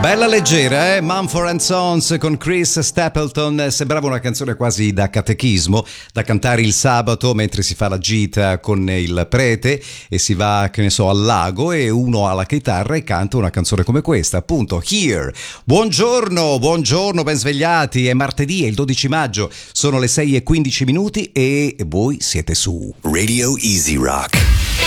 Bella leggera, Mumford & Sons con Chris Stapleton. Sembrava una canzone quasi da catechismo, da cantare il sabato mentre si fa la gita con il prete e si va, che ne so, al lago e uno ha la chitarra e canta una canzone come questa, appunto, Here. Buongiorno, ben svegliati, è martedì, è il 12 maggio, sono le 6:15 e voi siete su Radio Easy Rock.